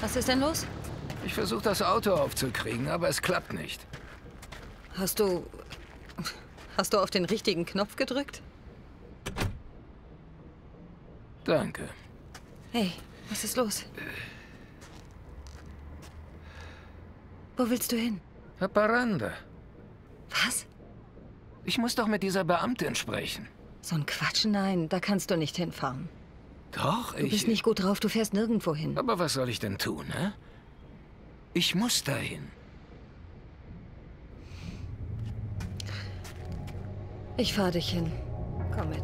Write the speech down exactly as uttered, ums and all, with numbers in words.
Was ist denn los? Ich versuche das Auto aufzukriegen, aber es klappt nicht. Hast du... Hast du auf den richtigen Knopf gedrückt? Danke. Hey, was ist los? Wo willst du hin? Haparanda. Was? Ich muss doch mit dieser Beamtin sprechen. So ein Quatsch, nein, da kannst du nicht hinfahren. Doch, Du ich... bist nicht gut drauf, du fährst nirgendwo hin. Aber was soll ich denn tun, hä? Ich muss dahin. Ich fahr dich hin. Komm mit.